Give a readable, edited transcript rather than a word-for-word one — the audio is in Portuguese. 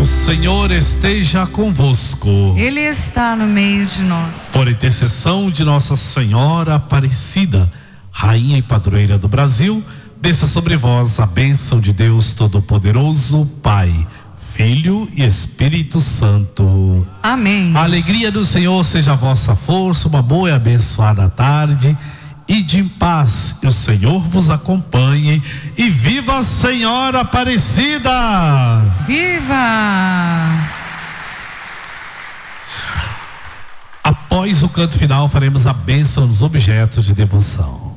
O Senhor esteja convosco. Ele está no meio de nós. Por intercessão de Nossa Senhora Aparecida, Rainha e Padroeira do Brasil, desça sobre vós a bênção de Deus Todo-Poderoso, Pai, Filho e Espírito Santo. Amém. A alegria do Senhor seja a vossa força. Uma boa e abençoada tarde. Ide em paz, e o Senhor vos acompanhe. E viva a Senhora Aparecida! Viva! Após o canto final, faremos a bênção dos objetos de devoção.